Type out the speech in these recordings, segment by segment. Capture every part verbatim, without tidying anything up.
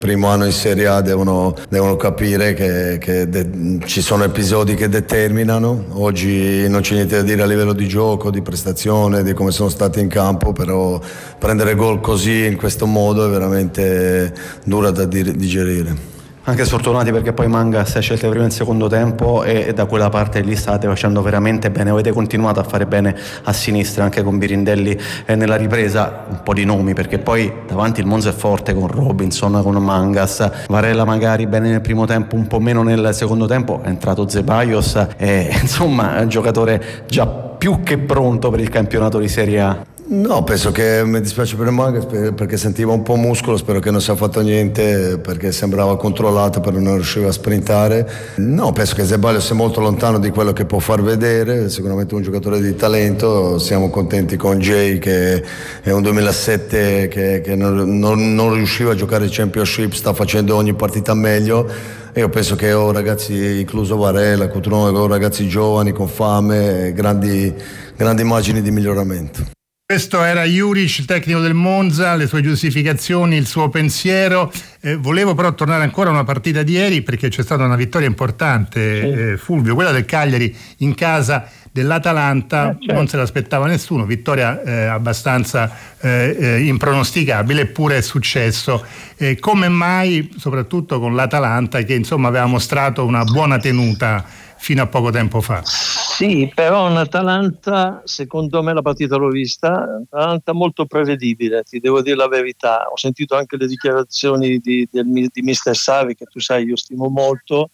Primo anno in Serie A devono, devono capire che, che de- ci sono episodi che determinano. Oggi non c'è niente da dire a livello di gioco, di prestazione, di come sono stati in campo, però prendere gol così in questo modo è veramente dura da dir- digerire. Anche sfortunati perché poi Mangas ha scelto prima e il secondo tempo e, e da quella parte lì state facendo veramente bene, avete continuato a fare bene a sinistra anche con Birindelli e nella ripresa un po' di nomi, perché poi davanti il Monza è forte con Robinson, con Mangas, Varela magari bene nel primo tempo, un po' meno nel secondo tempo, è entrato Zeballos e insomma è un giocatore già più che pronto per il campionato di Serie A. No, penso che mi dispiace per Mangas perché sentiva un po' muscolo, spero che non sia fatto niente perché sembrava controllato però non riusciva a sprintare. No, penso che Zeballos sia molto lontano di quello che può far vedere, sicuramente un giocatore di talento, siamo contenti con Jay che è un duemilasette che, che non, non, non riusciva a giocare il Championship, sta facendo ogni partita meglio. E io penso che ho ragazzi, incluso Varela, Coutronova, ho ragazzi giovani con fame, grandi, grandi immagini di miglioramento. Questo era Juric, il tecnico del Monza, le sue giustificazioni, il suo pensiero. Eh, volevo però tornare ancora a una partita di ieri perché c'è stata una vittoria importante, eh, Fulvio, quella del Cagliari in casa dell'Atalanta, eh, certo. Non se l'aspettava nessuno, vittoria eh, abbastanza eh, eh, impronosticabile, eppure è successo. Eh, come mai, soprattutto con l'Atalanta che insomma aveva mostrato una buona tenuta fino a poco tempo fa? Sì, però un'Atalanta, secondo me la partita l'ho vista, un'Atalanta molto prevedibile, ti devo dire la verità. Ho sentito anche le dichiarazioni di, del, di mister Sarri, che tu sai io stimo molto.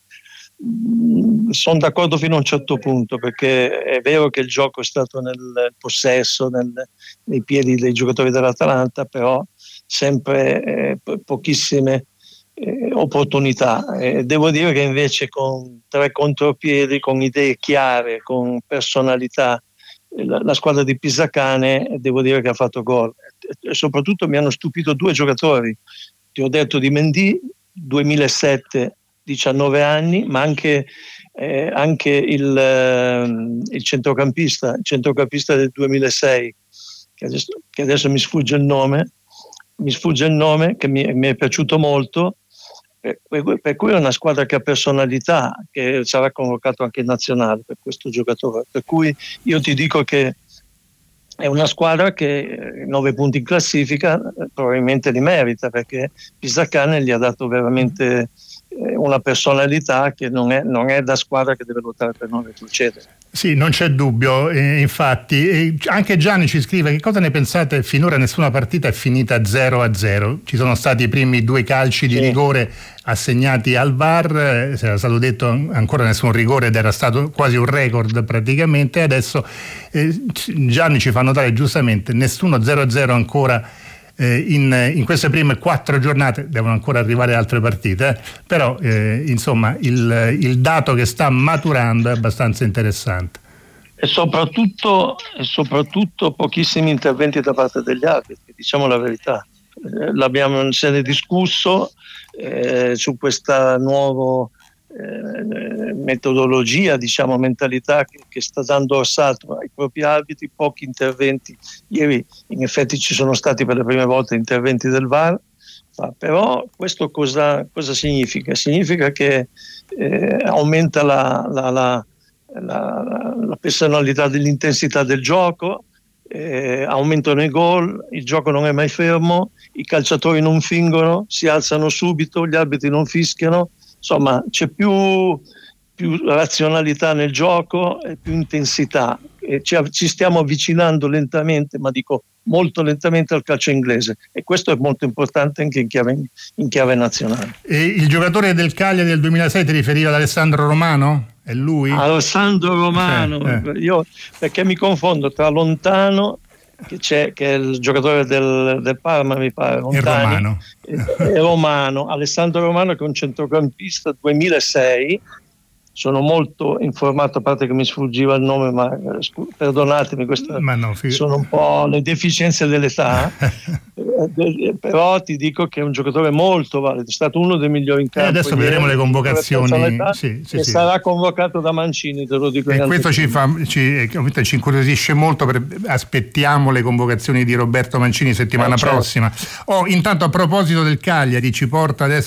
Mm, sono d'accordo fino a un certo punto, perché è vero che il gioco è stato nel possesso, nel, nei piedi dei giocatori dell'Atalanta, però sempre eh, pochissime Eh, opportunità. Eh, devo dire che invece con tre contropiedi, con idee chiare, con personalità, eh, la, la squadra di Pisacane devo dire che ha fatto gol e, e soprattutto mi hanno stupito due giocatori. Ti ho detto di Mendy, duemilasette, diciannove anni, ma anche, eh, anche il, eh, il centrocampista, il centrocampista del duemilasei, che adesso, che adesso mi sfugge il nome, mi sfugge il nome, che mi, mi è piaciuto molto. Per cui è una squadra che ha personalità, che sarà convocato anche in nazionale per questo giocatore, per cui io ti dico che è una squadra che nove punti in classifica probabilmente li merita, perché Pisacane gli ha dato veramente una personalità che non è, non è da squadra che deve lottare per non retrocedere. Sì, non c'è dubbio, eh, infatti. E anche Gianni ci scrive: che cosa ne pensate? Finora nessuna partita è finita zero a zero. Ci sono stati i primi due calci di sì. rigore assegnati al V A R, eh, era stato detto ancora nessun rigore ed era stato quasi un record praticamente. Adesso eh, Gianni ci fa notare giustamente nessuno zero a zero ancora. In, in queste prime quattro giornate devono ancora arrivare altre partite, eh? però eh, insomma il, il dato che sta maturando è abbastanza interessante. E soprattutto, e soprattutto pochissimi interventi da parte degli arbitri, diciamo la verità. Eh, l'abbiamo se ne discusso eh, su questa nuova eh, metodologia, diciamo mentalità che, che sta dando assalto ai propri arbitri, pochi interventi. Ieri in effetti ci sono stati per le prime volte interventi del V A R, ma però questo cosa, cosa significa? Significa che eh, aumenta la, la, la, la, la personalità dell'intensità del gioco, eh, aumentano i gol, il gioco non è mai fermo, i calciatori non fingono, si alzano subito, gli arbitri non fischiano, insomma c'è più, più razionalità nel gioco e più intensità. E ci, ci stiamo avvicinando lentamente, ma dico molto lentamente, al calcio inglese, e questo è molto importante anche in chiave, in chiave nazionale. E il giocatore del Cagliari del duemilasei ti riferiva ad Alessandro Romano? È lui? Alessandro Romano, eh, eh. Io perché mi confondo tra Lontano, che c'è, che è il giocatore del, del Parma, mi pare, Lontani, e Romano. E, e Romano, Alessandro Romano, che è un centrocampista duemilasei. Sono molto informato, a parte che mi sfuggiva il nome, ma perdonatemi, queste ma no, fig- sono un po' le deficienze dell'età. eh, però ti dico che è un giocatore molto valido, è stato uno dei migliori in campo. E adesso vedremo le convocazioni. Sì, sì, e sì. sarà convocato da Mancini, te lo dico. E questo ci, fa, ci, ci incuriosisce molto, per, aspettiamo le convocazioni di Roberto Mancini settimana eh, certo. prossima. Oh, intanto a proposito del Cagliari, ci porta adesso